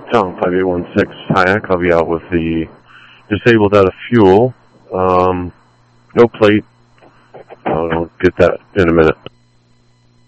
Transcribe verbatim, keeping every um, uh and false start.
Tom, five eight one six, Hayek. I'll be out with the disabled out of fuel. Um, no plate. I'll get that in a minute.